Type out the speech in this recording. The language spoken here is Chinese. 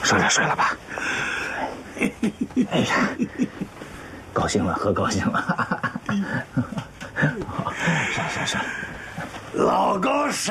睡了吧。哎呀，高兴了，喝高兴了。上。 老高傻。